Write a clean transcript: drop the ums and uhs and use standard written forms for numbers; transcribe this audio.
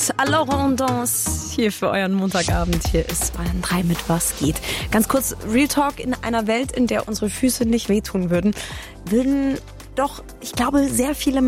Alors on danse hier für euren Montagabend. Hier ist Bayern 3 mit Was geht. Ganz kurz, Real Talk: In einer Welt, in der unsere Füße nicht wehtun würden doch, ich glaube, sehr viele